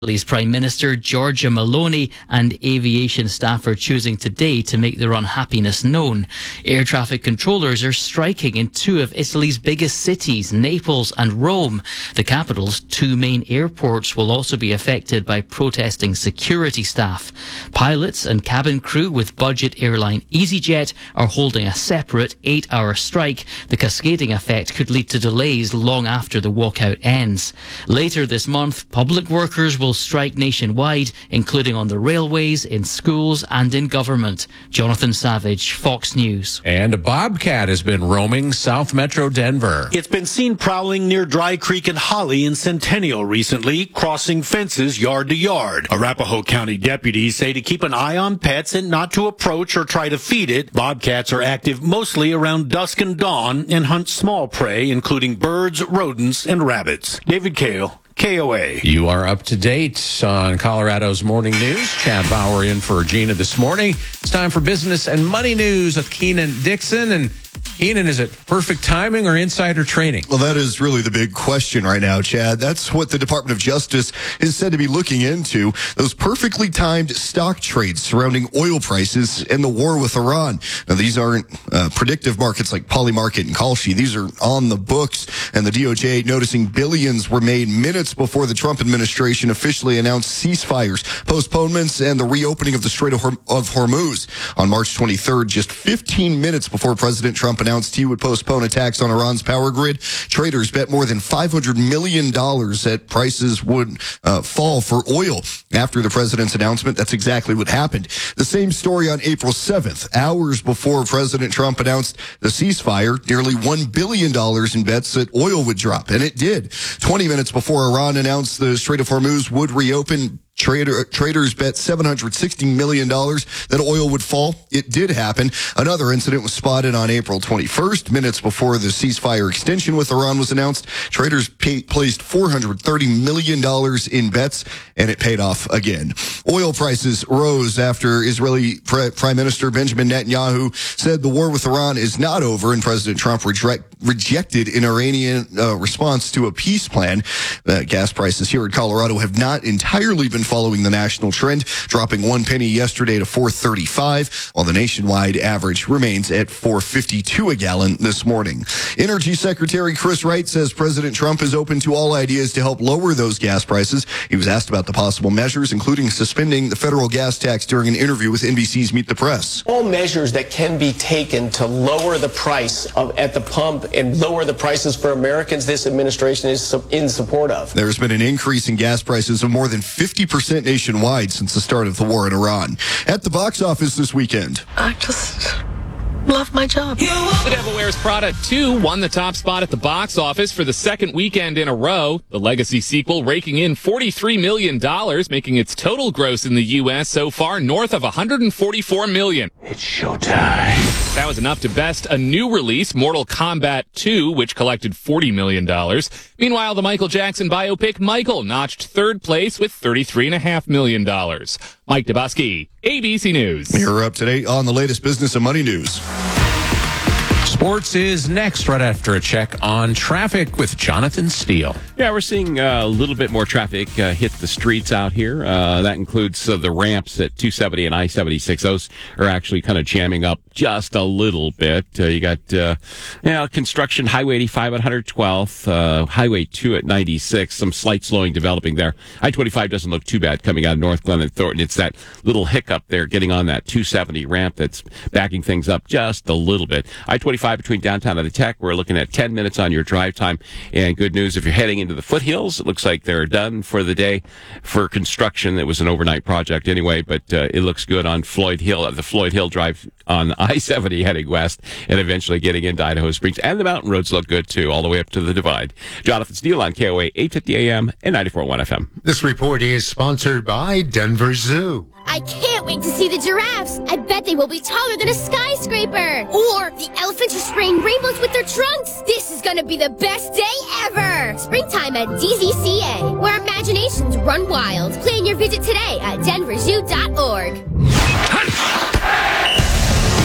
Italy's Prime Minister Giorgia Meloni and aviation staff are choosing today to make their unhappiness known. Air traffic controllers are striking in two of Italy's biggest cities, Naples and Rome. The capital's two main airports will also be affected by protesting security staff. Pilots and cabin crew with budget airline EasyJet are holding a separate 8-hour strike. The cascading effect could lead to delays long after the walkout ends. Later this month, public workers will strike nationwide, including on the railways, in schools and in government. Jonathan Savage, Fox News. And a bobcat has been roaming South Metro Denver. It's been seen prowling near Dry Creek and Holly in Centennial recently, crossing fences yard to yard. Arapahoe County deputies say to keep an eye on pets and not to approach or try to feed it. Bobcats are active mostly around dusk and dawn and hunt small prey, including birds, rodents, and rabbits. David Kale, KOA. You are up to date on Colorado's morning news. Chad Bauer in for Gina this morning. It's time for business and money news with Keenan Dixon. And Keenan, is it perfect timing or insider trading? Well, that is really the big question right now, Chad. That's what the Department of Justice is said to be looking into. Those perfectly timed stock trades surrounding oil prices and the war with Iran. Now, these aren't predictive markets like Polymarket and Kalshi. These are on the books, and the DOJ noticing billions were made minutes before the Trump administration officially announced ceasefires, postponements, and the reopening of the Strait of Hormuz. On March 23rd, just 15 minutes before President Trump announced he would postpone attacks on Iran's power grid, traders bet more than $500 million that prices would fall for oil. After the president's announcement, that's exactly what happened. The same story on April 7th, hours before President Trump announced the ceasefire, nearly $1 billion in bets that oil would drop, and it did. 20 minutes before Iran announced the Strait of Hormuz would reopen, traders bet $760 million that oil would fall. It did happen. Another incident was spotted on April 21st, minutes before the ceasefire extension with Iran was announced. Traders placed $430 million in bets, and it paid off again. Oil prices rose after Israeli Prime Minister Benjamin Netanyahu said the war with Iran is not over, and President Trump rejected an Iranian response to a peace plan. Gas prices here in Colorado have not entirely been following the national trend, dropping 1 penny yesterday to $4.35, while the nationwide average remains at $4.52 a gallon this morning. Energy Secretary Chris Wright says President Trump is open to all ideas to help lower those gas prices. He was asked about the possible measures, including suspending the federal gas tax during an interview with NBC's Meet the Press. All measures that can be taken to lower the price at the pump and lower the prices for Americans, this administration is in support of. There's been an increase in gas prices of more than 50% nationwide since the start of the war in Iran. At the box office this weekend, I just love my job. The Devil Wears Prada 2 won the top spot at the box office for the second weekend in a row. The Legacy sequel raking in $43 million, making its total gross in the U.S. so far north of $144 million. It's showtime. That was enough to best a new release, Mortal Kombat 2, which collected $40 million. Meanwhile, the Michael Jackson biopic Michael notched third place with $33.5 million. Mike Dabowski, ABC News. You're up to date on the latest business and money news. Sports is next, right after a check on traffic with Jonathan Steele. Yeah, we're seeing a little bit more traffic hit the streets out here. That includes the ramps at 270 and I-76. Those are actually kind of jamming up just a little bit. You got construction, Highway 85 at 112th, Highway 2 at 96. Some slight slowing developing there. I-25 doesn't look too bad coming out of North Glen and Thornton. It's that little hiccup there getting on that 270 ramp that's backing things up just a little bit. I-25 between downtown and the Tech, we're looking at 10 minutes on your drive time. And good news, if you're heading into the foothills, it looks like they're done for the day for construction. It was an overnight project anyway, but it looks good on Floyd Hill, the Floyd Hill Drive on I-70 heading west, and eventually getting into Idaho Springs. And the mountain roads look good, too, all the way up to the Divide. Jonathan Steele on KOA 850 AM and 94.1 FM. This report is sponsored by Denver Zoo. I can't wait to see the giraffes. I bet they will be taller than a skyscraper. Or the elephants are spraying rainbows with their trunks. This is going to be the best day ever. Springtime at DZCA, where imaginations run wild. Plan your visit today at denverzoo.org. At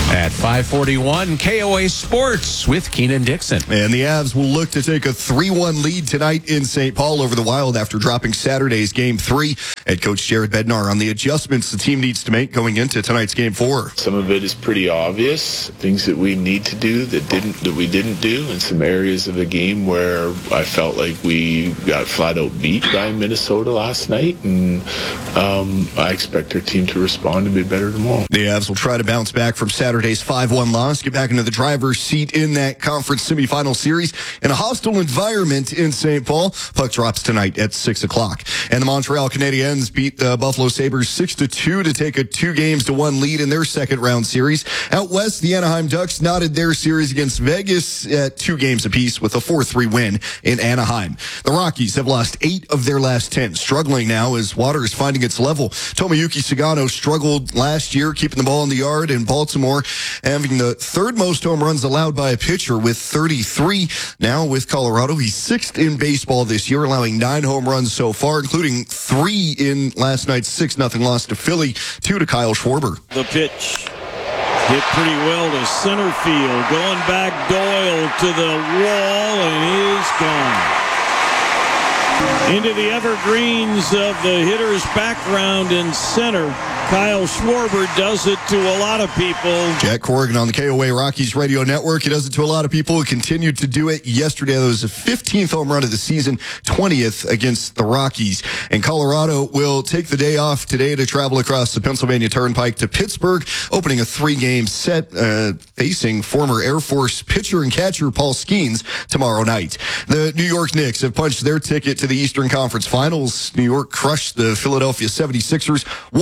541 KOA Sports with Keenan Dixon. And the Avs will look to take a 3-1 lead tonight in St. Paul over the Wild after dropping Saturday's Game 3. Head coach Jared Bednar on the adjustments the team needs to make going into tonight's Game 4. Some of it is pretty obvious, things that we need to do that we didn't do, and some areas of the game where I felt like we got flat out beat by Minnesota last night, and I expect our team to respond and be better tomorrow. The Avs will try to bounce back from Saturday's 5-1 loss, get back into the driver's seat in that conference semifinal series in a hostile environment in St. Paul. Puck drops tonight at 6 o'clock. And the Montreal Canadiens beat the Buffalo Sabres 6-2 to take a 2-1 lead in their second round series. Out west, the Anaheim Ducks knotted their series against Vegas at 2 games apiece with a 4-3 win in Anaheim. The Rockies have lost 8 of their last 10, struggling now as water is finding its level. Tomoyuki Sagano struggled last year, keeping the ball in the yard in Baltimore, having the third most home runs allowed by a pitcher with 33. Now with Colorado, he's 6th in baseball this year, allowing 9 home runs so far, including 3 in last night's 6-0 loss to Philly, 2 to Kyle Schwarber. The pitch hit pretty well to center field. Going back, Doyle to the wall, and he's gone. Into the evergreens of the hitter's background in center. Kyle Schwarber does it to a lot of people. Jack Corrigan on the KOA Rockies radio network. He does it to a lot of people. He continued to do it yesterday. That was the 15th home run of the season, 20th against the Rockies. And Colorado will take the day off today to travel across the Pennsylvania Turnpike to Pittsburgh, opening a 3-game set facing former Air Force pitcher and catcher Paul Skeens tomorrow night. The New York Knicks have punched their ticket to the Eastern Conference Finals. New York crushed the Philadelphia 76ers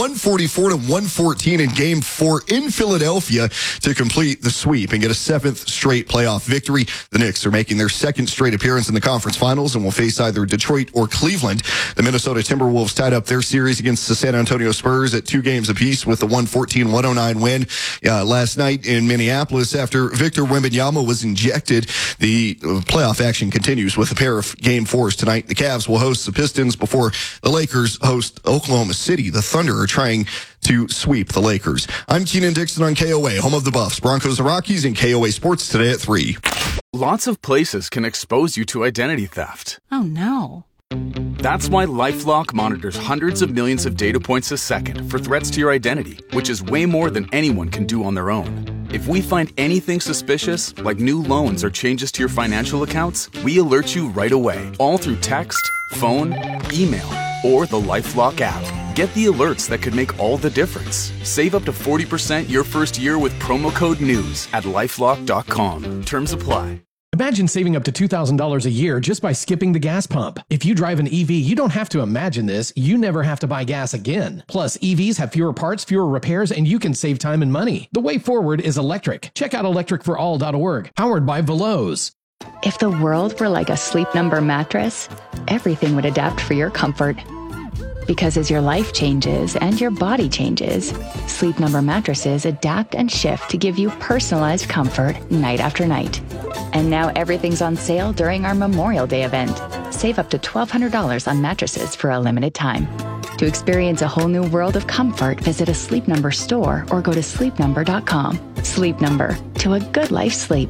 144-114 in Game 4 in Philadelphia to complete the sweep and get a 7th straight playoff victory. The Knicks are making their 2nd straight appearance in the conference finals and will face either Detroit or Cleveland. The Minnesota Timberwolves tied up their series against the San Antonio Spurs at 2 games apiece with a 114-109 win last night in Minneapolis after Victor Wembanyama was injected. The playoff action continues with a pair of Game 4s tonight. The Cavs will host the Pistons before the Lakers host Oklahoma City. The Thunder are trying to sweep the Lakers. I'm Keenan Dixon on KOA, home of the Buffs, Broncos, and Rockies, and KOA Sports today at 3. Lots of places can expose you to identity theft. Oh, no. That's why LifeLock monitors hundreds of millions of data points a second for threats to your identity, which is way more than anyone can do on their own. If we find anything suspicious, like new loans or changes to your financial accounts, we alert you right away, all through text, phone, email, or the LifeLock app. Get the alerts that could make all the difference. Save up to 40% your first year with promo code NEWS at LifeLock.com. Terms apply. Imagine saving up to $2,000 a year just by skipping the gas pump. If you drive an EV, you don't have to imagine this. You never have to buy gas again. Plus, EVs have fewer parts, fewer repairs, and you can save time and money. The way forward is electric. Check out electricforall.org, powered by Veloz. If the world were like a Sleep Number mattress, everything would adapt for your comfort. Because as your life changes and your body changes, Sleep Number mattresses adapt and shift to give you personalized comfort night after night. And now everything's on sale during our Memorial Day event. Save up to $1,200 on mattresses for a limited time. To experience a whole new world of comfort, visit a Sleep Number store or go to sleepnumber.com. Sleep Number, to a good life sleep.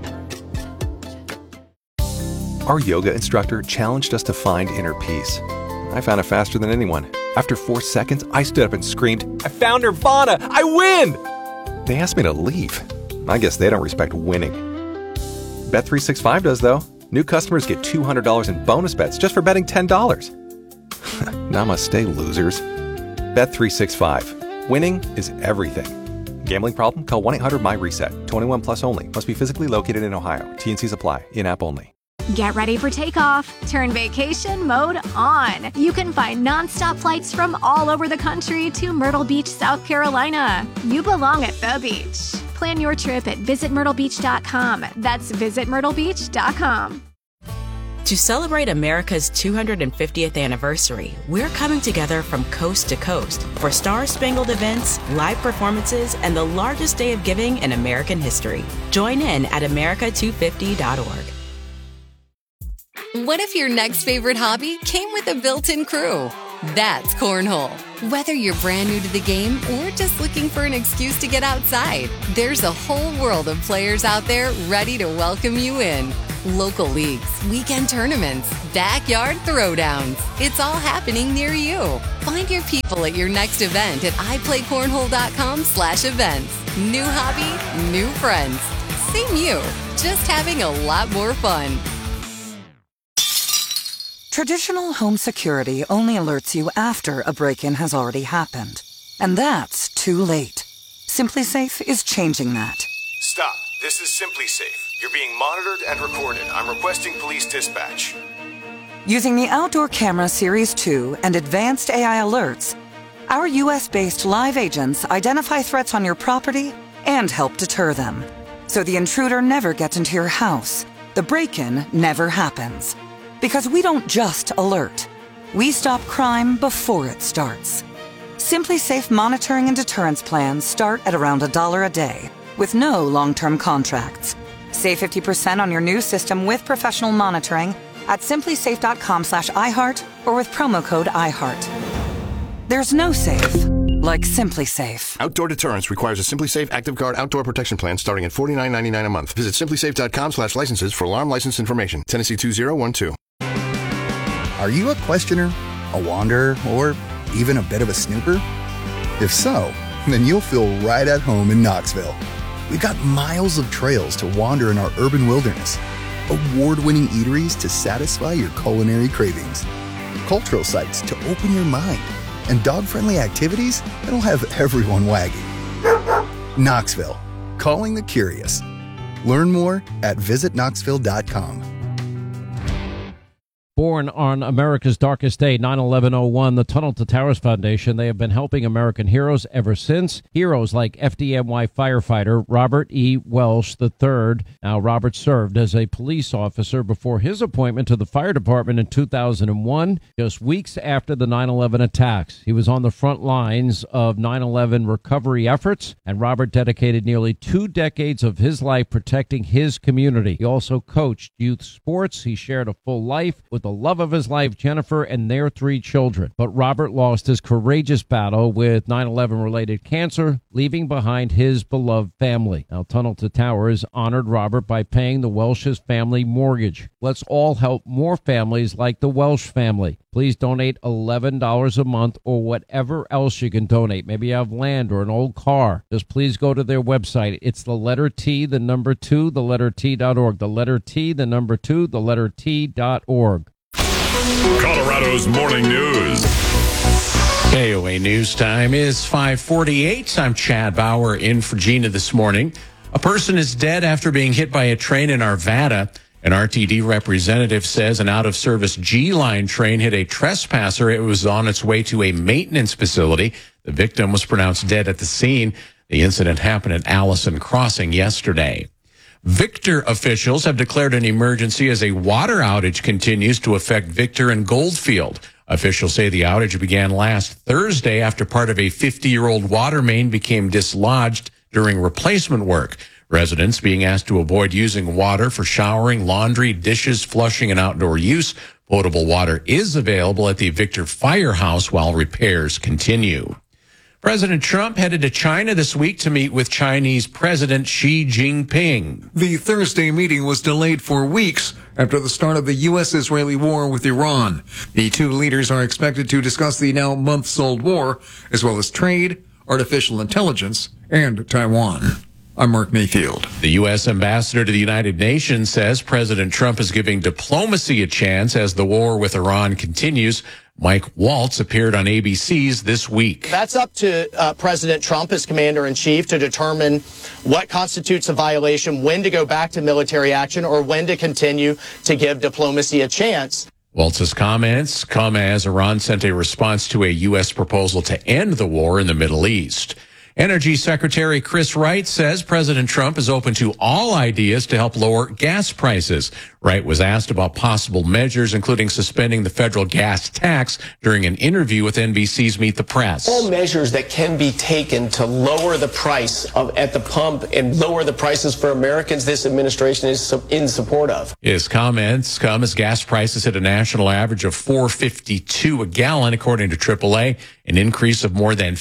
Our yoga instructor challenged us to find inner peace. I found it faster than anyone. After 4 seconds, I stood up and screamed, "I found Nirvana! I win!" They asked me to leave. I guess they don't respect winning. Bet365 does, though. New customers get $200 in bonus bets just for betting $10. Namaste, losers. Bet365. Winning is everything. Gambling problem? Call 1-800-MY-RESET. 21 plus only. Must be physically located in Ohio. T&Cs apply. In-app only. Get ready for takeoff. Turn vacation mode on. You can find nonstop flights from all over the country to Myrtle Beach, South Carolina. You belong at the beach. Plan your trip at visitmyrtlebeach.com. That's visitmyrtlebeach.com. To celebrate America's 250th anniversary, we're coming together from coast to coast for star-spangled events, live performances, and the largest day of giving in American history. Join in at america250.org. What if your next favorite hobby came with a built-in crew? That's Cornhole. Whether you're brand new to the game or just looking for an excuse to get outside, there's a whole world of players out there ready to welcome you in. Local leagues, weekend tournaments, backyard throwdowns. It's all happening near you. Find your people at your next event at iPlayCornhole.com/events. New hobby, new friends. Same you, just having a lot more fun. Traditional home security only alerts you after a break-in has already happened. And that's too late. SimpliSafe is changing that. Stop. This is SimpliSafe. You're being monitored and recorded. I'm requesting police dispatch. Using the Outdoor Camera Series 2 and advanced AI alerts, our US-based live agents identify threats on your property and help deter them. So the intruder never gets into your house. The break-in never happens. Because we don't just alert. We stop crime before it starts. SimpliSafe monitoring and deterrence plans start at around $1 a day, with no long-term contracts. Save 50% on your new system with professional monitoring at simplysafe.com/iHeart or with promo code iHeart. There's no safe like SimpliSafe. Outdoor deterrence requires a SimpliSafe Active Guard outdoor protection plan starting at $49.99 a month. Visit simplysafe.com/licenses for alarm license information. Tennessee 2012. Are you a questioner, a wanderer, or even a bit of a snooper? If so, then you'll feel right at home in Knoxville. We've got miles of trails to wander in our urban wilderness, award-winning eateries to satisfy your culinary cravings, cultural sites to open your mind, and dog-friendly activities that'll have everyone wagging. Knoxville, calling the curious. Learn more at visitknoxville.com. Born on America's darkest day, 9/11/01, the Tunnel to Towers Foundation, they have been helping American heroes ever since. Heroes like FDNY firefighter Robert E. Welsh III. Now, Robert served as a police officer before his appointment to the fire department in 2001, just weeks after the 9/11 attacks. He was on the front lines of 9/11 recovery efforts, and Robert dedicated nearly 2 decades of his life protecting his community. He also coached youth sports. He shared a full life with the love of his life, Jennifer, and their 3 children. But Robert lost his courageous battle with 9/11-related cancer, leaving behind his beloved family. Now, Tunnel to Towers honored Robert by paying the Welsh's family mortgage. Let's all help more families like the Welsh family. Please donate $11 a month or whatever else you can donate. Maybe you have land or an old car. Just please go to their website. It's the letter T, the number 2, the letter T.org. The letter T, the number 2, the letter T.org. Colorado's Morning News. KOA News Time is 5:48. I'm Chad Bauer in for Gina this morning. A person is dead after being hit by a train in Arvada. An RTD representative says an out-of-service G-Line train hit a trespasser. It was on its way to a maintenance facility. The victim was pronounced dead at the scene. The incident happened at Allison Crossing yesterday. Victor officials have declared an emergency as a water outage continues to affect Victor and Goldfield. Officials say the outage began last Thursday after part of a 50-year-old water main became dislodged during replacement work. Residents being asked to avoid using water for showering, laundry, dishes, flushing, and outdoor use. Potable water is available at the Victor Firehouse while repairs continue. President Trump headed to China this week to meet with Chinese President Xi Jinping. The Thursday meeting was delayed for weeks after the start of the U.S.-Israeli war with Iran. The 2 leaders are expected to discuss the now months-old war, as well as trade, artificial intelligence, and Taiwan. I'm Mark Mayfield. The U.S. ambassador to the United Nations says President Trump is giving diplomacy a chance as the war with Iran continues. Mike Waltz appeared on ABC's This Week. That's up to President Trump as commander-in-chief to determine what constitutes a violation, when to go back to military action, or when to continue to give diplomacy a chance. Waltz's comments come as Iran sent a response to a U.S. proposal to end the war in the Middle East. Energy Secretary Chris Wright says President Trump is open to all ideas to help lower gas prices. Wright was asked about possible measures, including suspending the federal gas tax, during an interview with NBC's Meet the Press. All measures that can be taken to lower the price at the pump and lower the prices for Americans, this administration is in support of. His comments come as gas prices hit a national average of $4.52 a gallon, according to AAA, an increase of more than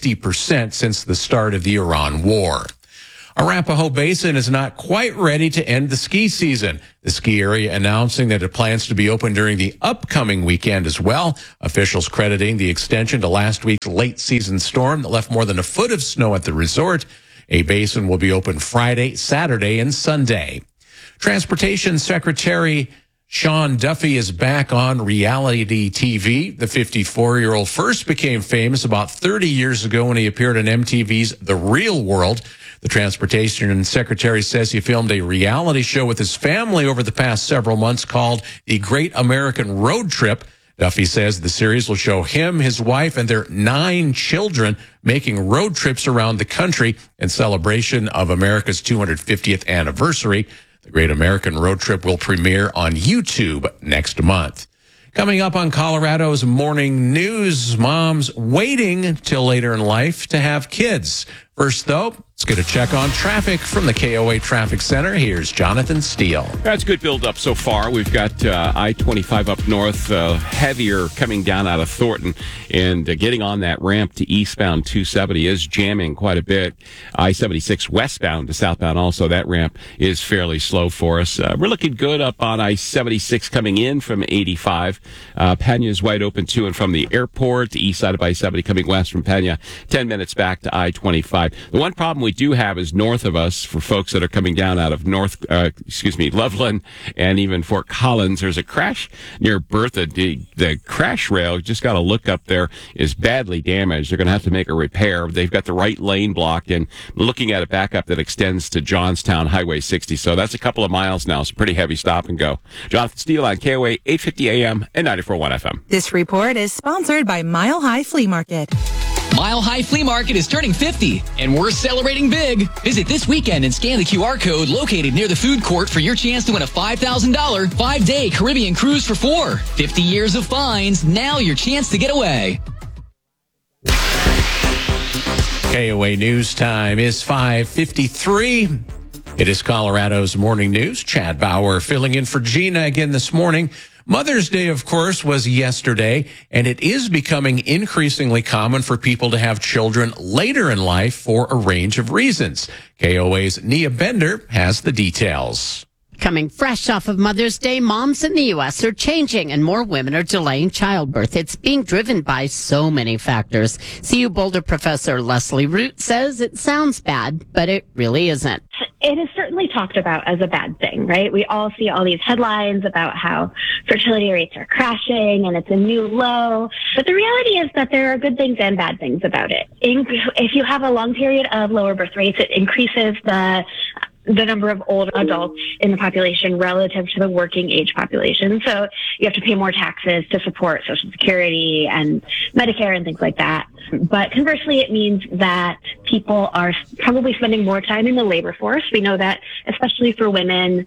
50% since the start of the Iran war. Arapahoe Basin is not quite ready to end the ski season. The ski area announcing that it plans to be open during the upcoming weekend as well. Officials crediting the extension to last week's late season storm that left more than a foot of snow at the resort. A basin will be open Friday, Saturday, and Sunday. Transportation Secretary Sean Duffy is back on reality TV. The 54-year-old first became famous about 30 years ago when he appeared on MTV's The Real World. The Transportation Secretary says he filmed a reality show with his family over the past several months called The Great American Road Trip. Duffy says the series will show him, his wife, and their 9 children making road trips around the country in celebration of America's 250th anniversary. The Great American Road Trip will premiere on YouTube next month. Coming up on Colorado's Morning News, moms waiting till later in life to have kids. First, though, let's get a check on traffic from the KOA Traffic Center. Here's Jonathan Steele. That's good build up so far. We've got I-25 up north, heavier coming down out of Thornton, and getting on that ramp to eastbound 270 is jamming quite a bit. I-76 westbound to southbound also, that ramp is fairly slow for us. We're looking good up on I-76 coming in from 85. Pena's wide open to and from the airport, the east side of I-70 coming west from Pena, 10 minutes back to I-25. The one problem we do have is north of us for folks that are coming down out of Loveland and even Fort Collins. There's a crash near Bertha. The crash rail, just got to look up there, is badly damaged. They're going to have to make a repair. They've got the right lane blocked and looking at a backup that extends to Johnstown Highway 60. So that's a couple of miles now. It's a pretty heavy stop and go. Jonathan Steele on KOA 850 AM and 94.1 FM. This report is sponsored by Mile High Flea Market. Mile High Flea Market is turning 50, and we're celebrating big. Visit this weekend and scan the QR code located near the food court for your chance to win a $5,000 5-day Caribbean cruise for 4. 50 years of finds, now your chance to get away. KOA News Time is 5:53. It is Colorado's Morning News. Chad Bauer filling in for Gina again this morning. Mother's Day, of course, was yesterday, and it is becoming increasingly common for people to have children later in life for a range of reasons. KOA's Nia Bender has the details. Coming fresh off of Mother's Day, moms in the U.S. are changing and more women are delaying childbirth. It's being driven by so many factors. CU Boulder professor Leslie Root says it sounds bad, but it really isn't. It is certainly talked about as a bad thing, right? We all see all these headlines about how fertility rates are crashing and it's a new low. But the reality is that there are good things and bad things about it. If you have a long period of lower birth rates, it increases the number of old adults in the population relative to the working age population. So you have to pay more taxes to support Social Security and Medicare and things like that. But conversely, it means that people are probably spending more time in the labor force. We know that, especially for women,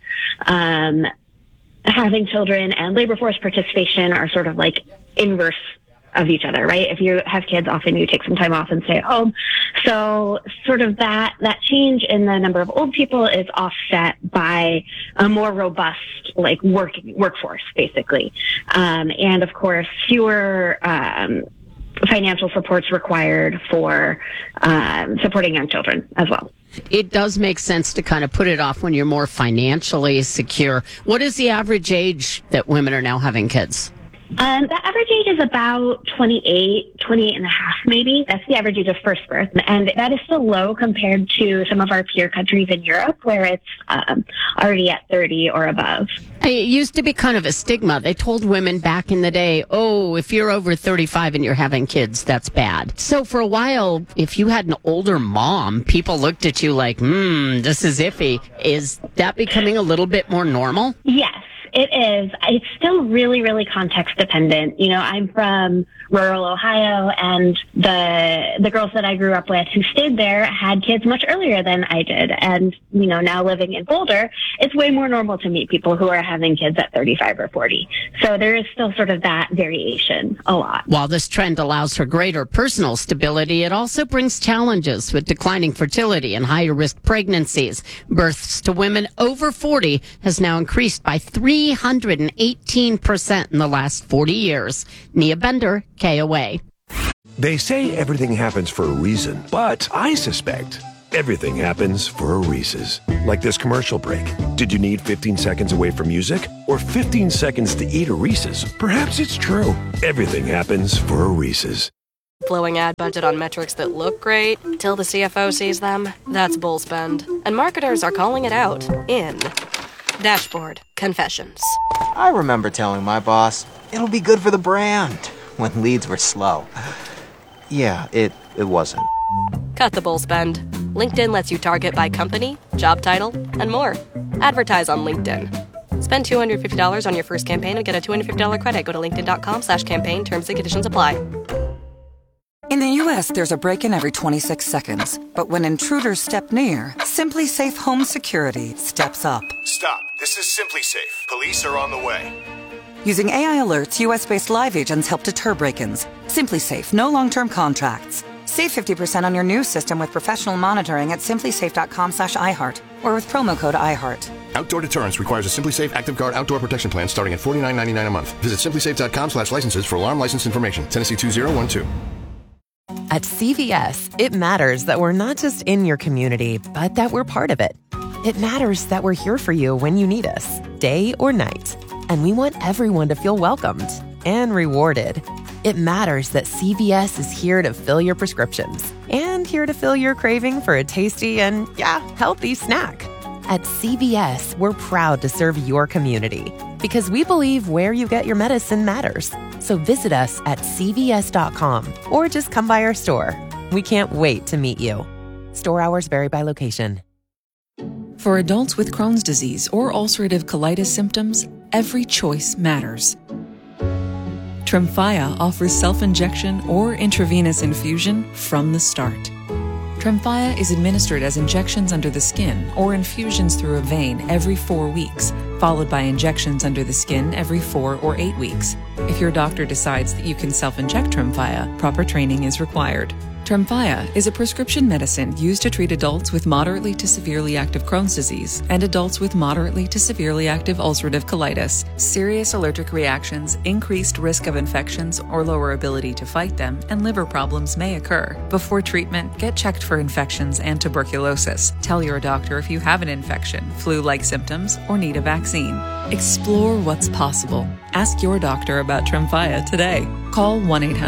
having children and labor force participation are sort of like inverse of each other, right? If you have kids, often you take some time off and stay at home. So sort of that change in the number of old people is offset by a more robust, like workforce, basically. And of course, fewer, financial supports required for, supporting young children as well. It does make sense to kind of put it off when you're more financially secure. What is the average age that women are now having kids? The average age is about 28 and a half, maybe. That's the average age of first birth. And that is still low compared to some of our peer countries in Europe, where it's already at 30 or above. It used to be kind of a stigma. They told women back in the day, oh, if you're over 35 and you're having kids, that's bad. So for a while, if you had an older mom, people looked at you like, this is iffy. Is that becoming a little bit more normal? Yes. it is. It's still really, really context dependent. You know, I'm from rural Ohio, and the girls that I grew up with who stayed there had kids much earlier than I did. And, you know, now living in Boulder, it's way more normal to meet people who are having kids at 35 or 40. So there is still sort of that variation a lot. While this trend allows for greater personal stability, it also brings challenges with declining fertility and higher risk pregnancies. Births to women over 40 has now increased by 318% in the last 40 years. Nia Bender, KOA. They say everything happens for a reason, but I suspect everything happens for a Reese's. Like this commercial break. Did you need 15 seconds away from music? Or 15 seconds to eat a Reese's? Perhaps it's true. Everything happens for a Reese's. Blowing ad budget on metrics that look great till the CFO sees them. That's bull spend. And marketers are calling it out in Dashboard Confessions. I remember telling my boss, it'll be good for the brand, when leads were slow. Yeah, it wasn't. Cut the bull spend. LinkedIn lets you target by company, job title, and more. Advertise on LinkedIn. Spend $250 on your first campaign and get a $250 credit. Go to linkedin.com/campaign. Terms and conditions apply. In the U.S., there's a break-in every 26 seconds. But when intruders step near, Simply Safe Home Security steps up. Stop. This is Simply Safe. Police are on the way. Using AI alerts, U.S.-based live agents help deter break-ins. Simply Safe, no long-term contracts. Save 50% on your new system with professional monitoring at simplysafe.com/iHeart or with promo code iHeart. Outdoor deterrence requires a Simply Safe Active Guard outdoor protection plan starting at $49.99 a month. Visit simplysafe.com/licenses for alarm license information. Tennessee 2012. At CVS, it matters that we're not just in your community, but that we're part of it. It matters that we're here for you when you need us, day or night. And we want everyone to feel welcomed and rewarded. It matters that CVS is here to fill your prescriptions and here to fill your craving for a tasty and, healthy snack. At CVS, we're proud to serve your community because we believe where you get your medicine matters. So visit us at cvs.com or just come by our store. We can't wait to meet you. Store hours vary by location. For adults with Crohn's disease or ulcerative colitis symptoms, every choice matters. Tremfya offers self-injection or intravenous infusion from the start. Tremfya is administered as injections under the skin or infusions through a vein every 4 weeks, followed by injections under the skin every 4 or 8 weeks. If your doctor decides that you can self-inject Tremfya, proper training is required. Tremfya is a prescription medicine used to treat adults with moderately to severely active Crohn's disease and adults with moderately to severely active ulcerative colitis. Serious allergic reactions, increased risk of infections or lower ability to fight them, and liver problems may occur. Before treatment, get checked for infections and tuberculosis. Tell your doctor if you have an infection, flu-like symptoms, or need a vaccine. Explore what's possible. Ask your doctor about Tremfya today. Call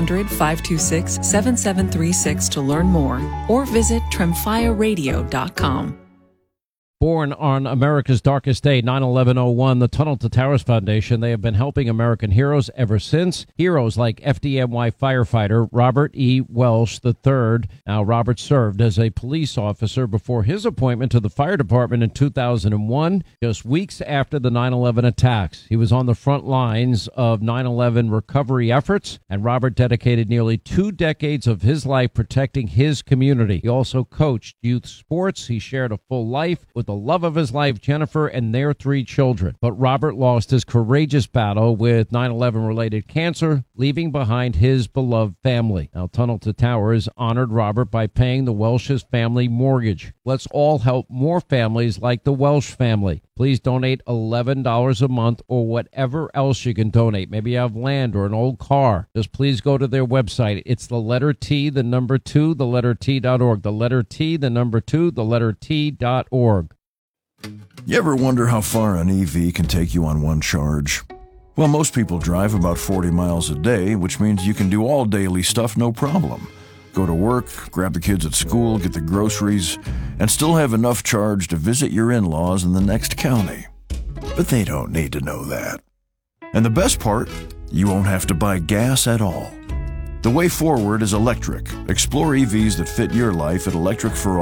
1-800-526-7736 to learn more or visit tremfyaradio.com. Born on America's darkest day, 9/11/01, the Tunnel to Towers Foundation, they have been helping American heroes ever since. Heroes like FDNY firefighter Robert E. Welsh III. Now, Robert served as a police officer before his appointment to the fire department in 2001, just weeks after the 9/11 attacks. He was on the front lines of 9/11 recovery efforts, and Robert dedicated nearly 2 decades of his life protecting his community. He also coached youth sports. He shared a full life with the love of his life, Jennifer, and their 3 children. But Robert lost his courageous battle with 9/11-related cancer, leaving behind his beloved family. Now, Tunnel to Towers honored Robert by paying the Welsh's family mortgage. Let's all help more families like the Welsh family. Please donate $11 a month or whatever else you can donate. Maybe you have land or an old car. Just please go to their website. It's the letter T, the number 2, the letter T.org. The letter T, the number 2, the letter T.org. You ever wonder how far an EV can take you on one charge? Well, most people drive about 40 miles a day, which means you can do all daily stuff no problem. Go to work, grab the kids at school, get the groceries, and still have enough charge to visit your in-laws in the next county. But they don't need to know that. And the best part, you won't have to buy gas at all. The way forward is electric. Explore EVs that fit your life at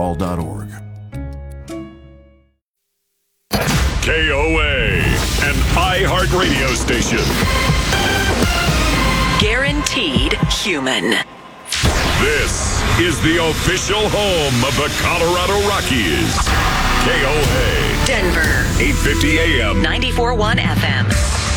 electricforall.org. KOA, an iHeartRadio station. Guaranteed human. This is the official home of the Colorado Rockies. KOA. Denver. 850 AM. 94.1 FM.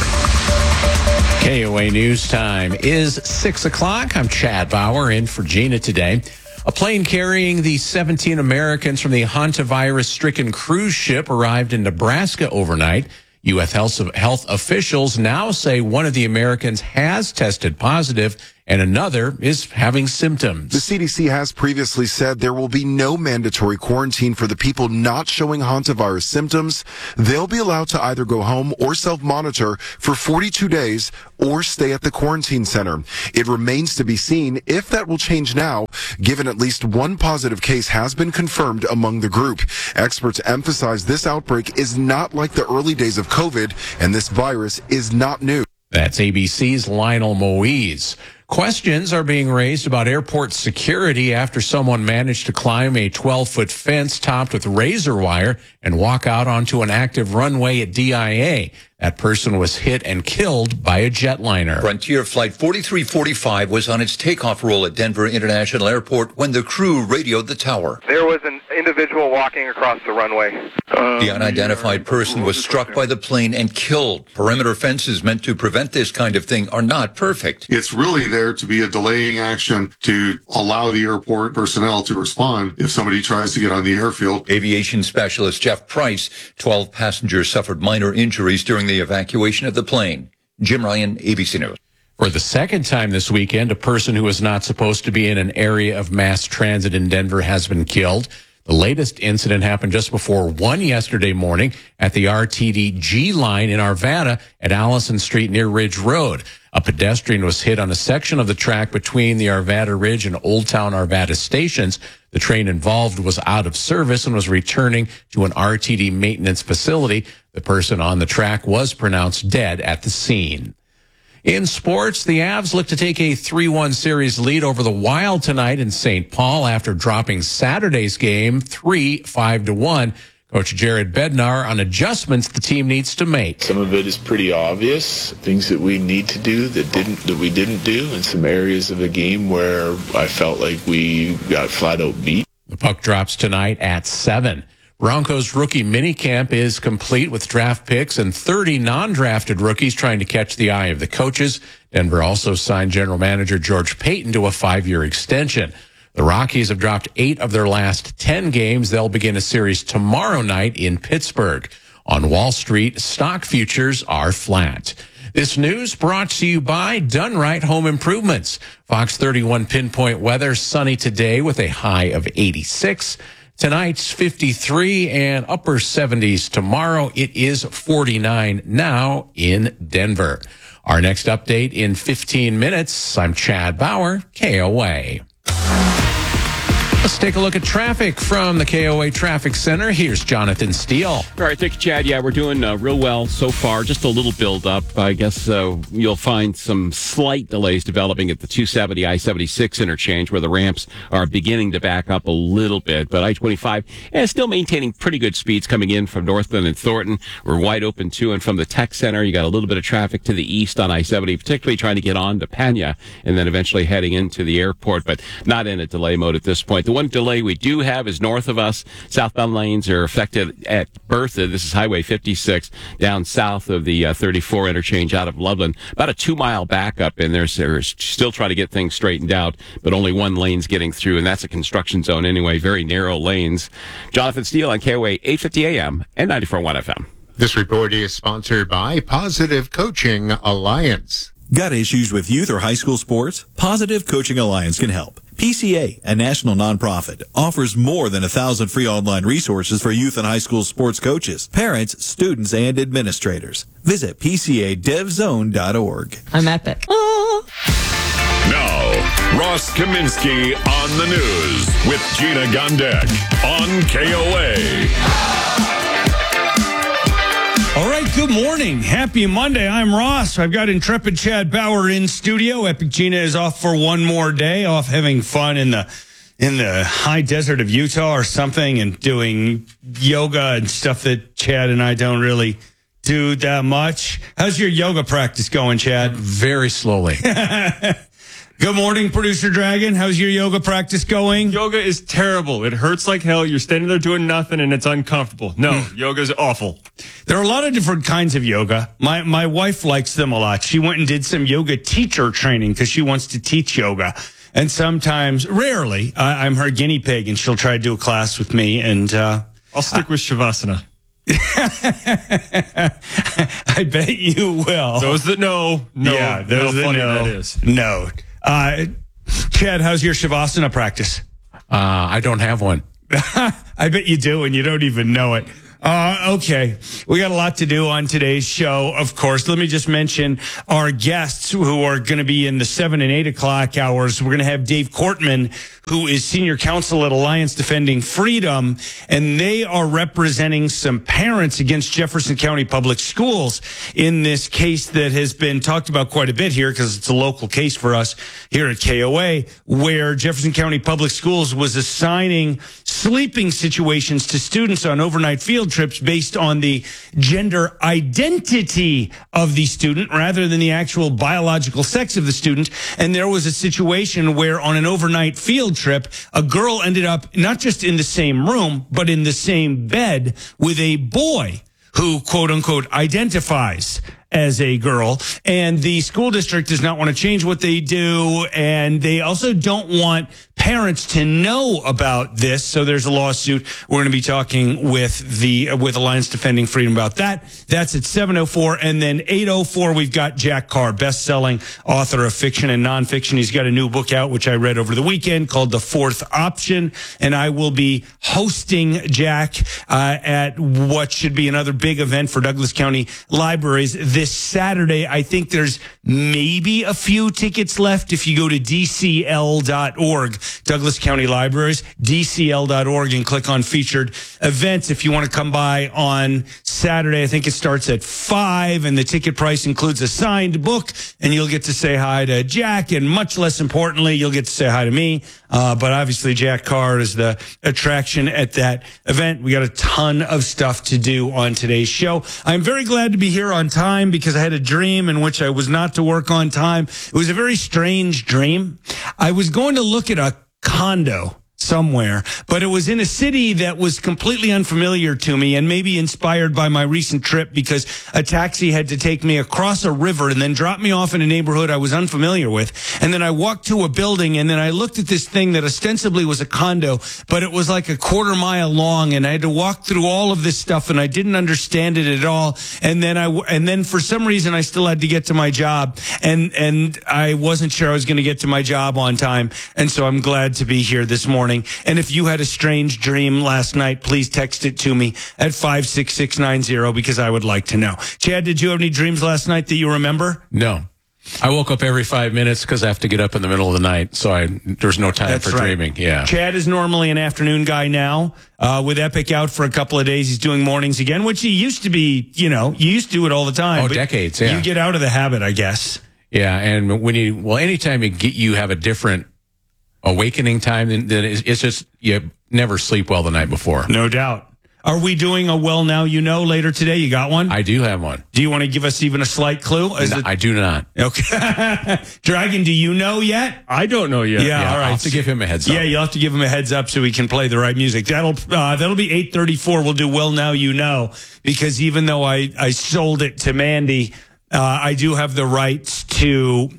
KOA News Time is 6 o'clock. I'm Chad Bauer in for Gina today. A plane carrying the 17 Americans from the hantavirus-stricken cruise ship arrived in Nebraska overnight. U.S. health officials now say one of the Americans has tested positive and another is having symptoms. The CDC has previously said there will be no mandatory quarantine for the people not showing hantavirus symptoms. They'll be allowed to either go home or self-monitor for 42 days or stay at the quarantine center. It remains to be seen if that will change now, given at least one positive case has been confirmed among the group. Experts emphasize this outbreak is not like the early days of COVID, and this virus is not new. That's ABC's Lionel Moise. Questions are being raised about airport security after someone managed to climb a 12-foot fence topped with razor wire and walk out onto an active runway at DIA. That person was hit and killed by a jetliner. Frontier Flight 4345 was on its takeoff roll at Denver International Airport when the crew radioed the tower. There was an individual walking across the runway. The unidentified person was struck by the plane and killed. Perimeter fences meant to prevent this kind of thing are not perfect. It's really there to be a delaying action to allow the airport personnel to respond if somebody tries to get on the airfield. Aviation specialist Jeff Price, 12 passengers suffered minor injuries during the evacuation of the plane. Jim Ryan, ABC News. For the second time this weekend, a person who was not supposed to be in an area of mass transit in Denver has been killed. The latest incident happened just before 1 yesterday morning at the RTD-G line in Arvada at Allison Street near Ridge Road. A pedestrian was hit on a section of the track between the Arvada Ridge and Old Town Arvada stations. The train involved was out of service and was returning to an RTD maintenance facility. The person on the track was pronounced dead at the scene. In sports, the Avs look to take a 3-1 series lead over the Wild tonight in St. Paul after dropping Saturday's game 3-5-1. Coach Jared Bednar on adjustments the team needs to make. Some of it is pretty obvious, things that we need to do that we didn't do, and some areas of the game where I felt like we got flat out beat. The puck drops tonight at 7. Broncos rookie minicamp is complete with draft picks and 30 non-drafted rookies trying to catch the eye of the coaches. Denver also signed general manager George Payton to a 5-year extension. The Rockies have dropped 8 of their last 10 games. They'll begin a series tomorrow night in Pittsburgh. On Wall Street, stock futures are flat. This news brought to you by Dunright Home Improvements. Fox 31 pinpoint weather, sunny today with a high of 86. Tonight's 53 and upper 70s tomorrow. It is 49 now in Denver. Our next update in 15 minutes. I'm Chad Bauer, KOA. Let's take a look at traffic from the KOA Traffic Center. Here's Jonathan Steele. All right, thank you, Chad. Yeah, we're doing real well so far. Just a little build up. I guess you'll find some slight delays developing at the 270 I-76 interchange where the ramps are beginning to back up a little bit. But I-25 is still maintaining pretty good speeds coming in from Northland and Thornton. We're wide open to and from the Tech Center. You got a little bit of traffic to the east on I-70, particularly trying to get on to Pena and then eventually heading into the airport, but not in a delay mode at this point. The one delay we do have is north of us. Southbound lanes are affected at Bertha. This is Highway 56 down south of the 34 interchange out of Loveland. About a 2-mile backup, and they're still trying to get things straightened out, but only one lane's getting through, and that's a construction zone anyway. Very narrow lanes. Jonathan Steele on KOA 850 AM and 94.1 FM. This report is sponsored by Positive Coaching Alliance. Got issues with youth or high school sports? Positive Coaching Alliance can help. PCA, a national nonprofit, offers more than 1,000 free online resources for youth and high school sports coaches, parents, students, and administrators. Visit PCADevZone.org. I'm epic. Now, Ross Kaminsky on the news with Gina Gondek on KOA. All right, good morning. Happy Monday. I'm Ross. I've got intrepid Chad Bauer in studio. Epic Gina is off for one more day, off having fun in the high desert of Utah or something and doing yoga and stuff that Chad and I don't really do that much. How's your yoga practice going, Chad? Very slowly. Good morning, Producer Dragon. How's your yoga practice going? Yoga is terrible. It hurts like hell. You're standing there doing nothing, and it's uncomfortable. No, yoga's awful. There are a lot of different kinds of yoga. My wife likes them a lot. She went and did some yoga teacher training because she wants to teach yoga. And sometimes, rarely, I'm her guinea pig, and she'll try to do a class with me. And I'll stick with Shavasana. I bet you will. Those that know. Yeah, those that funny know. that is. No. Chad, how's your Shavasana practice? I don't have one. I bet you do, and you don't even know it. Okay. We got a lot to do on today's show, of course. Let me just mention our guests who are going to be in the 7 and 8 o'clock hours. We're going to have Dave Cortman, who is senior counsel at Alliance Defending Freedom, and they are representing some parents against Jefferson County Public Schools in this case that has been talked about quite a bit here because it's a local case for us here at KOA, where Jefferson County Public Schools was assigning sleeping situations to students on overnight field trips based on the gender identity of the student rather than the actual biological sex of the student. And there was a situation where on an overnight field trip, a girl ended up not just in the same room, but in the same bed with a boy who, quote unquote, identifies as a girl. And the school district does not want to change what they do. And they also don't want parents to know about this. So there's a lawsuit. We're going to be talking with Alliance Defending Freedom about that. That's at 7:04. And then 8:04, we've got Jack Carr, best-selling author of fiction and nonfiction. He's got a new book out, which I read over the weekend, called The Fourth Option. And I will be hosting Jack at what should be another big event for Douglas County Libraries this Saturday. I think there's maybe a few tickets left if you go to dcl.org, Douglas County Libraries, dcl.org, and click on featured events. If you want to come by on Saturday, I think it starts at 5, and the ticket price includes a signed book, and you'll get to say hi to Jack, and much less importantly, you'll get to say hi to me. But obviously, Jack Carr is the attraction at that event. We got a ton of stuff to do on today's show. I'm very glad to be here on time because I had a dream in which I was not to work on time. It was a very strange dream. I was going to look at a condo somewhere, but it was in a city that was completely unfamiliar to me and maybe inspired by my recent trip because a taxi had to take me across a river and then drop me off in a neighborhood I was unfamiliar with. And then I walked to a building and then I looked at this thing that ostensibly was a condo, but it was like a quarter mile long and I had to walk through all of this stuff and I didn't understand it at all. And then for some reason I still had to get to my job and I wasn't sure I was going to get to my job on time. And so I'm glad to be here this morning. And if you had a strange dream last night, please text it to me at 56690 because I would like to know. Chad, did you have any dreams last night that you remember? No. I woke up every 5 minutes because I have to get up in the middle of the night. So there's no time for dreaming. Yeah. Chad is normally an afternoon guy now. With Epic out for a couple of days, he's doing mornings again, which he used to be, you used to do it all the time. Oh, decades, yeah. You get out of the habit, I guess. Yeah. And anytime you have a different awakening time, then it's just you never sleep well the night before. No doubt. Are we doing a well now you know later today? You got one? I do have one. Do you want to give us even a slight clue? I do not. Okay. Dragon, do you know yet? I don't know yet. Yeah, all right. I'll have to give him a heads up. Yeah, you'll have to give him a heads up so we can play the right music. That'll be 8:34. We'll do well now you know because even though I sold it to Mandy, I do have the right to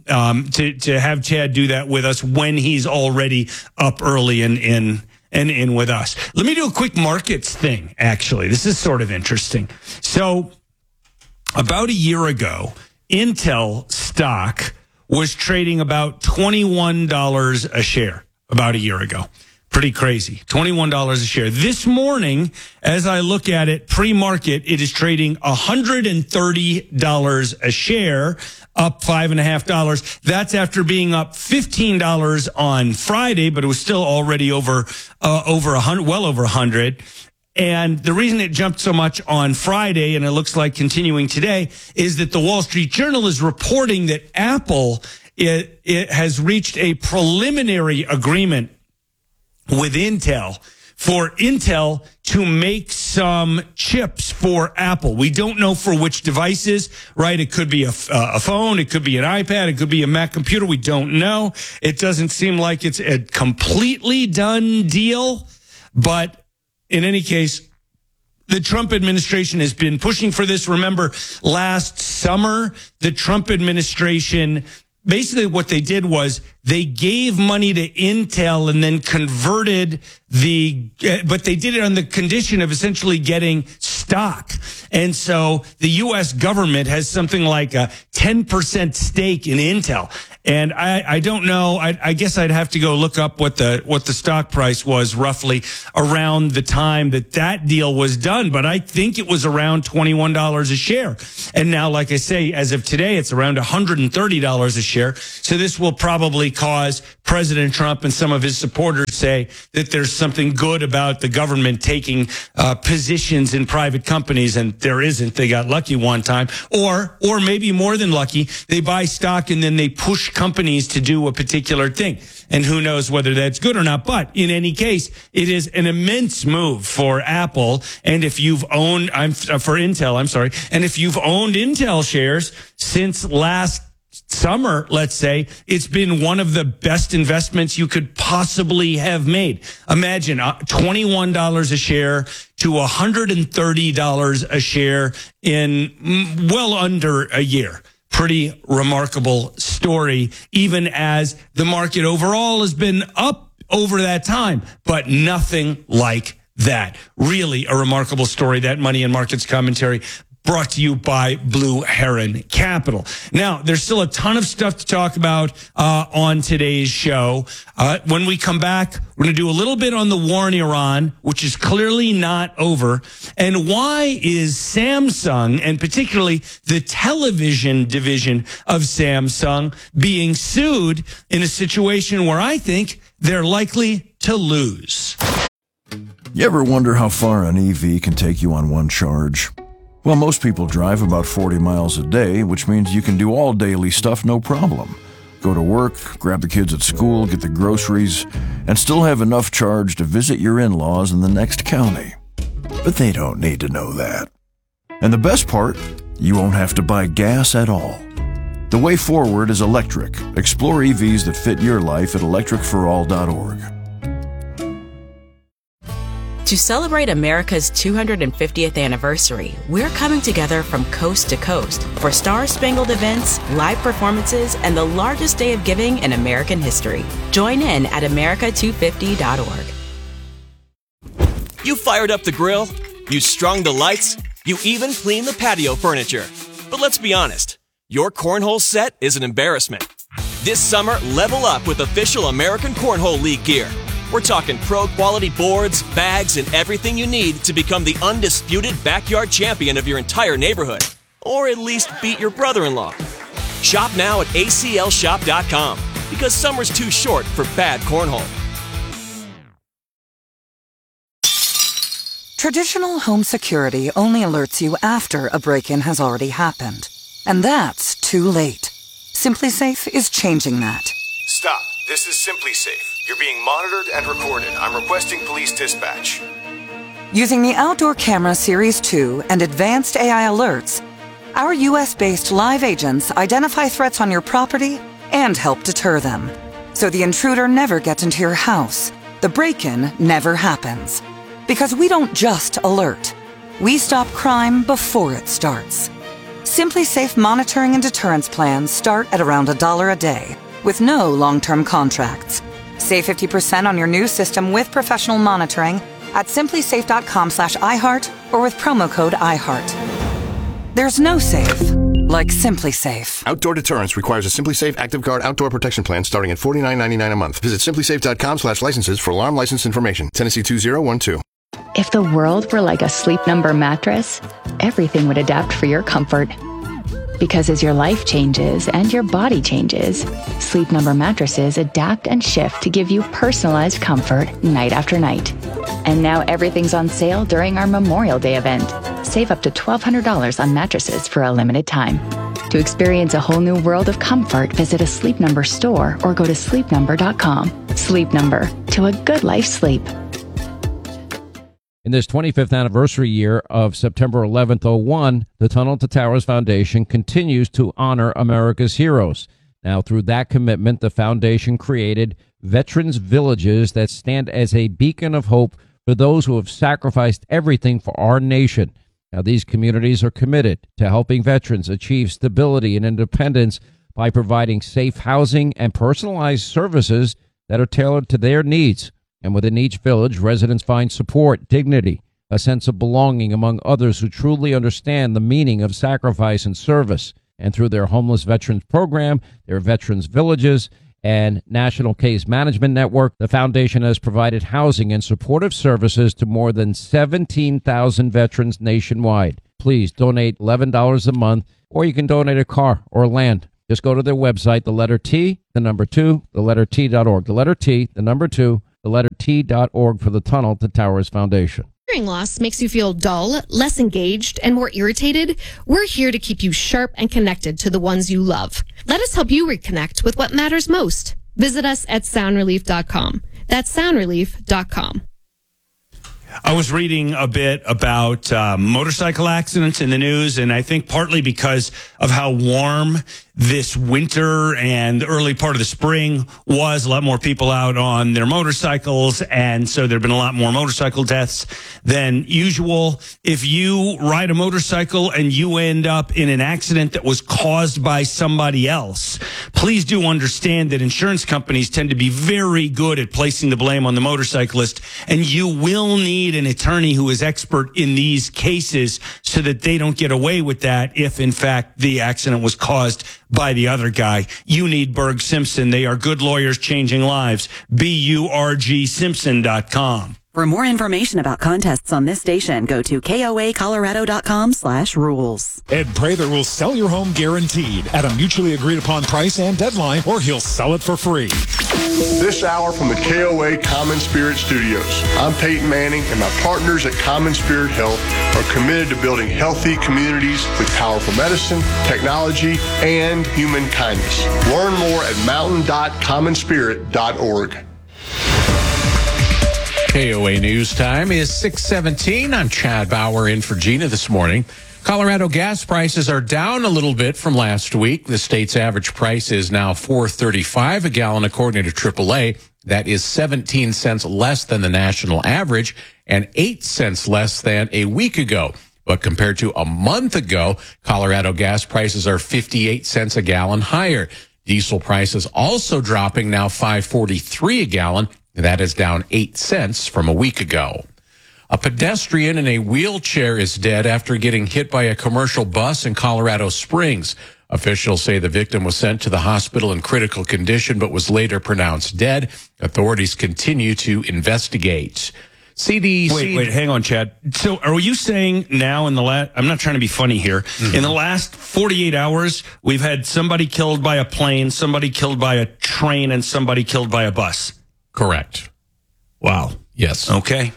have Chad do that with us when he's already up early and in with us. Let me do a quick markets thing, actually. This is sort of interesting. So about a year ago, Intel stock was trading about $21 a share about a year ago. Pretty crazy. $21 a share. This morning, as I look at it, pre-market, it is trading $130 a share, up $5.50. That's after being up $15 on Friday, but it was still already over 100, well over 100. And the reason it jumped so much on Friday, and it looks like continuing today, is that the Wall Street Journal is reporting that Apple it has reached a preliminary agreement with Intel for Intel to make some chips for Apple. We don't know for which devices, right? It could be a phone. It could be an iPad. It could be a Mac computer. We don't know. It doesn't seem like it's a completely done deal. But in any case, the Trump administration has been pushing for this. Remember, last summer, the Trump administration, basically what they did was they gave money to Intel and then converted but they did it on the condition of essentially getting stock. And so the U.S. government has something like a 10% stake in Intel. And I don't know. I guess I'd have to go look up what the stock price was roughly around the time that deal was done. But I think it was around $21 a share. And now, like I say, as of today, it's around $130 a share. So this will probably cause President Trump and some of his supporters say that there's something good about the government taking positions in private companies, and there isn't. They got lucky one time, or maybe more than lucky. They buy stock and then they push companies to do a particular thing. And who knows whether that's good or not. But in any case, it is an immense move for Apple. And if you've owned, for Intel, I'm sorry. And if you've owned Intel shares since last summer, let's say, it's been one of the best investments you could possibly have made. Imagine $21 a share to $130 a share in well under a year. Pretty remarkable story, even as the market overall has been up over that time, but nothing like that. Really a remarkable story. That Money and Markets commentary brought to you by Blue Heron Capital. Now, there's still a ton of stuff to talk about on today's show. When we come back, we're going to do a little bit on the war in Iran, which is clearly not over. And why is Samsung, and particularly the television division of Samsung, being sued in a situation where I think they're likely to lose? You ever wonder how far an EV can take you on one charge? Well, most people drive about 40 miles a day, which means you can do all daily stuff no problem. Go to work, grab the kids at school, get the groceries, and still have enough charge to visit your in-laws in the next county. But they don't need to know that. And the best part, you won't have to buy gas at all. The way forward is electric. Explore EVs that fit your life at electricforall.org. To celebrate America's 250th anniversary, we're coming together from coast to coast for star-spangled events, live performances, and the largest day of giving in American history. Join in at america250.org. You fired up the grill, you strung the lights, you even cleaned the patio furniture. But let's be honest, your cornhole set is an embarrassment. This summer, level up with official American Cornhole League gear. We're talking pro-quality boards, bags, and everything you need to become the undisputed backyard champion of your entire neighborhood. Or at least beat your brother-in-law. Shop now at aclshop.com, because summer's too short for bad cornhole. Traditional home security only alerts you after a break-in has already happened. And that's too late. SimpliSafe is changing that. Stop. This is SimpliSafe. You're being monitored and recorded. I'm requesting police dispatch. Using the Outdoor Camera Series 2 and advanced AI alerts, our U.S.-based live agents identify threats on your property and help deter them. So the intruder never gets into your house. The break-in never happens. Because we don't just alert. We stop crime before it starts. SimpliSafe monitoring and deterrence plans start at around $1 a day, with no long-term contracts. Save 50% on your new system with professional monitoring at simplysafe.com/iHeart or with promo code iHeart. There's no safe like SimpliSafe. Outdoor deterrence requires a SimpliSafe Active Guard outdoor protection plan starting at $49.99 a month. Visit simplysafe.com/licenses for alarm license information. Tennessee 2012. If the world were like a Sleep Number mattress, everything would adapt for your comfort. Because as your life changes and your body changes, Sleep Number mattresses adapt and shift to give you personalized comfort night after night. And now everything's on sale during our Memorial Day event. Save up to $1,200 on mattresses for a limited time. To experience a whole new world of comfort, visit a Sleep Number store or go to sleepnumber.com. Sleep Number, to a good life sleep. In this 25th anniversary year of September 11th, 01, the Tunnel to Towers Foundation continues to honor America's heroes. Now, through that commitment, the foundation created Veterans Villages that stand as a beacon of hope for those who have sacrificed everything for our nation. Now, these communities are committed to helping veterans achieve stability and independence by providing safe housing and personalized services that are tailored to their needs. And within each village, residents find support, dignity, a sense of belonging among others who truly understand the meaning of sacrifice and service. And through their Homeless Veterans Program, their Veterans Villages, and National Case Management Network, the foundation has provided housing and supportive services to more than 17,000 veterans nationwide. Please donate $11 a month, or you can donate a car or land. Just go to their website, the letter T, the number 2, the letter T.org. The letter T, the number 2, the letter T.org for the Tunnel to Towers Foundation. Hearing loss makes you feel dull, less engaged, and more irritated? We're here to keep you sharp and connected to the ones you love. Let us help you reconnect with what matters most. Visit us at soundrelief.com. That's soundrelief.com. I was reading a bit about motorcycle accidents in the news, and I think partly because of how warm this winter and the early part of the spring was, a lot more people out on their motorcycles, and so there have been a lot more motorcycle deaths than usual. If you ride a motorcycle and you end up in an accident that was caused by somebody else, please do understand that insurance companies tend to be very good at placing the blame on the motorcyclist, and you will need an attorney who is expert in these cases so that they don't get away with that if, in fact, the accident was caused by the other guy. You need Berg Simpson. They are good lawyers changing lives. BURGSimpson.com. For more information about contests on this station, go to koacolorado.com/rules. Ed Prather will sell your home guaranteed at a mutually agreed upon price and deadline, or he'll sell it for free. This hour from the KOA Common Spirit Studios. I'm Peyton Manning, and my partners at Common Spirit Health are committed to building healthy communities with powerful medicine, technology, and human kindness. Learn more at mountain.commonspirit.org. KOA News Time is 6:17. I'm Chad Bauer in for Gina this morning. Colorado gas prices are down a little bit from last week. The state's average price is now $4.35 a gallon, according to AAA. That is 17 cents less than the national average and 8 cents less than a week ago. But compared to a month ago, Colorado gas prices are 58 cents a gallon higher. Diesel prices also dropping, now $5.43 a gallon. That is down 8 cents from a week ago. A pedestrian in a wheelchair is dead after getting hit by a commercial bus in Colorado Springs. Officials say the victim was sent to the hospital in critical condition but was later pronounced dead. Authorities continue to investigate. CDC. Wait, hang on, Chad. So are you saying now in the last, I'm not trying to be funny here, in the last 48 hours, we've had somebody killed by a plane, somebody killed by a train, and somebody killed by a bus? Correct. Wow. Yes. Okay.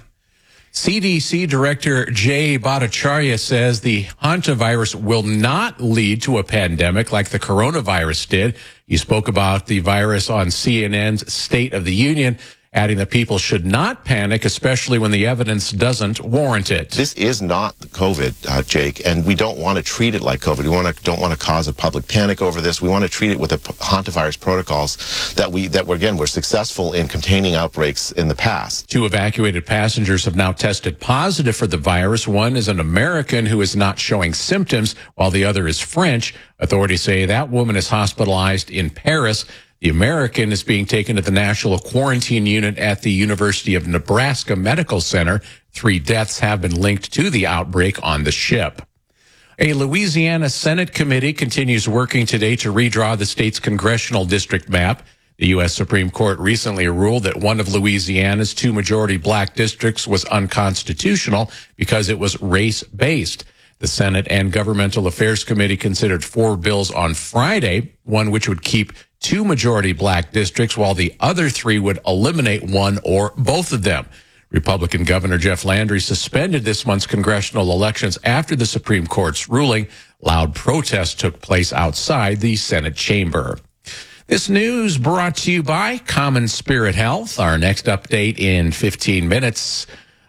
CDC Director Jay Bhattacharya says the hantavirus will not lead to a pandemic like the coronavirus did. He spoke about the virus on CNN's State of the Union, adding that people should not panic, especially when the evidence doesn't warrant it. This is not COVID, Jake, and we don't want to treat it like COVID. We don't want to cause a public panic over this. We want to treat it with the hantavirus protocols that we're successful in containing outbreaks in the past. 2 evacuated passengers have now tested positive for the virus. One is an American who is not showing symptoms, while the other is French. Authorities say that woman is hospitalized in Paris. The American is being taken to the National Quarantine Unit at the University of Nebraska Medical Center. 3 deaths have been linked to the outbreak on the ship. A Louisiana Senate committee continues working today to redraw the state's congressional district map. The U.S. Supreme Court recently ruled that one of Louisiana's 2 majority black districts was unconstitutional because it was race-based. The Senate and Governmental Affairs Committee considered 4 bills on Friday, one which would keep 2 majority black districts, while the other 3 would eliminate one or both of them. Republican Governor Jeff Landry suspended this month's congressional elections after the Supreme Court's ruling. Loud protests took place outside the Senate chamber. This news brought to you by Common Spirit Health. Our next update in 15 minutes.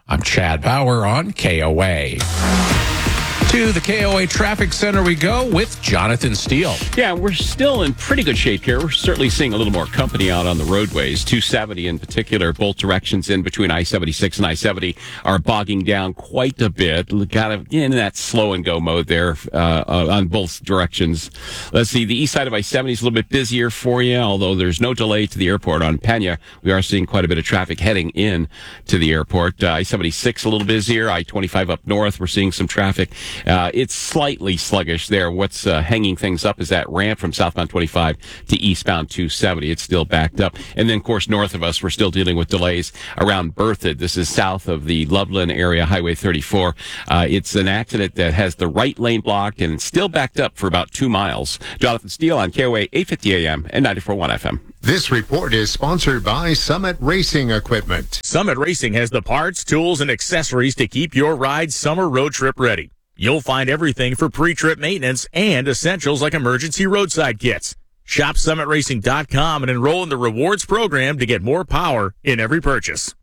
I'm Chad Bauer on KOA. To the KOA Traffic Center we go with Jonathan Steele. Yeah, we're still in pretty good shape here. We're certainly seeing a little more company out on the roadways. 270 in particular, both directions in between I-76 and I-70 are bogging down quite a bit. Kind of in that slow and go mode there on both directions. Let's see, the east side of I-70 is a little bit busier for you, although there's no delay to the airport on Pena. We are seeing quite a bit of traffic heading in to the airport. I-76 a little busier. I-25 up north, we're seeing some traffic. It's slightly sluggish there. What's hanging things up is that ramp from southbound 25 to eastbound 270. It's still backed up. And then, of course, north of us, we're still dealing with delays around Berthoud. This is south of the Loveland area, Highway 34. It's an accident that has the right lane blocked and still backed up for about 2 miles. Jonathan Steele on KOA 850 AM and 94.1 FM. This report is sponsored by Summit Racing Equipment. Summit Racing has the parts, tools, and accessories to keep your ride summer road trip ready. You'll find everything for pre-trip maintenance and essentials like emergency roadside kits. Shop summitracing.com and enroll in the rewards program to get more power in every purchase.